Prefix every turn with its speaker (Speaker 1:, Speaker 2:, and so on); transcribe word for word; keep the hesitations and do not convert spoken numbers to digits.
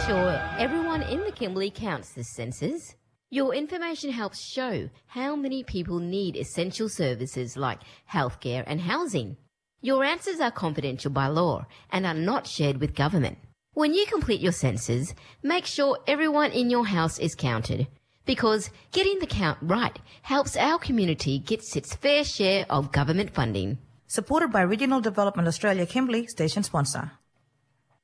Speaker 1: sure everyone in the Kimberley counts this census. Your information helps show how many people need essential services like healthcare and housing. Your answers are confidential by law and are not shared with government. When you complete your census, make sure everyone in your house is counted, because getting the count right helps our community get its fair share of government funding.
Speaker 2: Supported by Regional Development Australia Kimberley, station sponsor.